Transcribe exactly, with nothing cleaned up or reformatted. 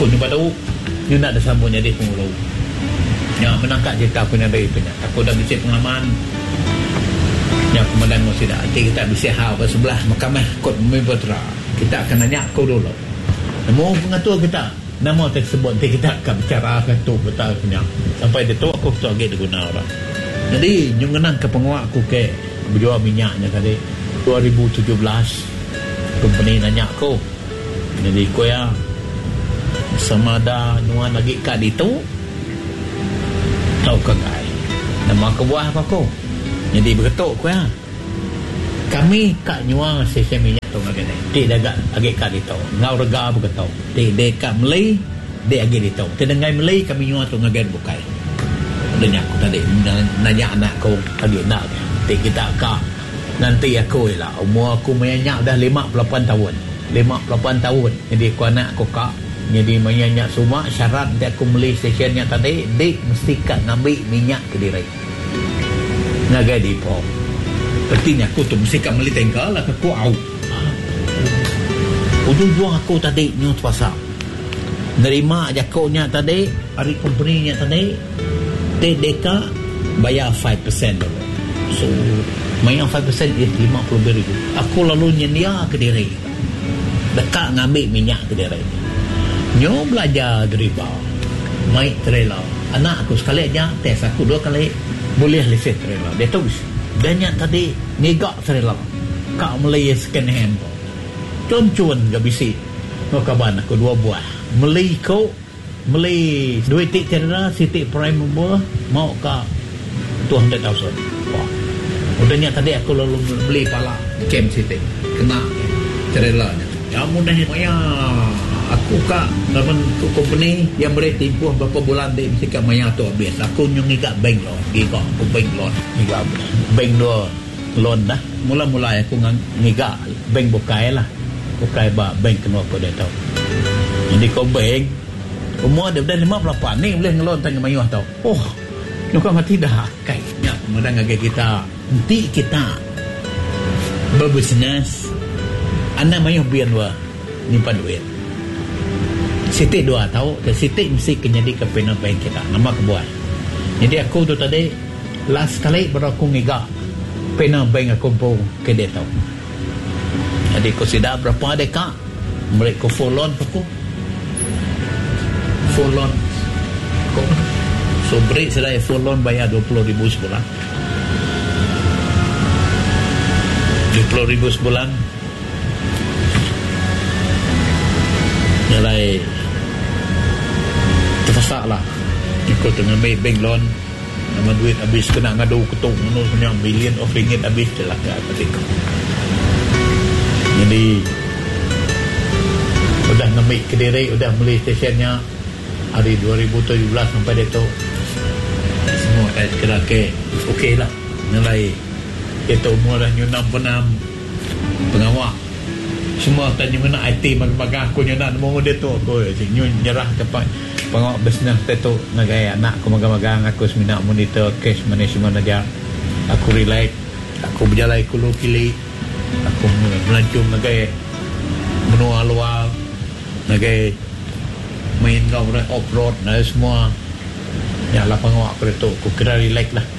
aku ni tahu ni nak ada sambung jadi pengulu yang menangkap cerita aku yang dari punya aku dah bisik pengalaman yang kemudian mesti dah nanti kita bisik hal ke sebelah Mahkamah Kod Bumi Putra kita akan nanya aku dulu nama pengatur kita nama tersebut nanti kita akan bicara ketua betul punya sampai dia tahu aku ketua lagi diguna orang jadi nyungenang ke penguat aku ke berjual minyaknya tadi dua ribu tujuh belas company nanya aku jadi aku ya sama ada nuan lagi kat itu tahu ke gai nama kebuah apa aku jadi berketuk aku ya kami kat nyuang sesi minyak tu ngagak ni dia agak agak kat itu ngau rega berketuk dia dia kat Melay dia agak itu dia dengai Melay kami nyuang tu ngagak bukai dia aku tadi nanya anak aku agak nak dia kita kak nanti aku lah umur aku menyanyak dah lima puluh lapan tahun lima puluh lapan tahun jadi aku anak aku kak jadi menyanyak semua syarat dia aku beli stationnya tadi dia mesti kat ngambil minyak ke diri naga dipo artinya aku tu mesti kat beli tengkal lah ke aku au ujung-ujung aku tadi nyut pasal nerima jakonya tadi hari company-nya tadi dia deka bayar lima peratus dulu so bayar lima peratus is lima puluh ribu aku lalu nyendia ke diri dekat ngambil minyak ke diri nyo belajar dribble main trailer anak aku sekali aja tes aku dua kali boleh lesen trailer dia tulis banyak tadi ngigak trailer kak Melay second hand cun-cun gak bisi no kaban aku dua buah Melay kau Melay duit tik trailer City Prime buah mau ke dua ratus ribu wah udahnya tadi aku lalu beli pala Camp City kena trailernya ya mudah ya aku kak dalam company yang boleh timpuh berapa bulan dia mesti kat maya tu habis aku nyungi kat bank loan gigak aku bank loan gigak bank dua loan dah mula-mula aku ngigak bank bukai lah bukai ba bank kena apa dia tahu jadi kau bank umur dia dah lima puluh lapan ni boleh ngelon tanya mayuh tau oh nuka mati dah kayaknya kemudian agak kita nanti kita berbisnes anak mayuh biar dua nyimpan duit Siti dua tahu dan Siti mesti kenyadi ke pena bank kita nama kebuat jadi aku tu tadi last kali baru aku ngigak pena bank aku pun ke dia tahu jadi aku sudah berapa deka mereka full loan aku full loan so break sudah full loan bayar dua puluh ribu sebulan dua puluh ribu sebulan nilai terfasak lah ikut dengan bank loan nama duit habis kena ngadu ketung menurut punya million of ringgit habis celaka ketika jadi udah ngambil ke diri udah beli stationnya hari dua ribu tujuh belas sampai dia tu semua dah kira ke okey lah nilai kita umur dah enam puluh enam pengawal semua tanya mana I T bagi-bagi aku nak mau dia tu aku nyerah kepada pengawal bisnes tu nagai anak aku magang-magang aku semina monitor cash management aja aku relax aku berjalan aku kili aku melancung nagai menua luar nagai main kau off road dan semua ya lah pengawal aku tu aku kira relax lah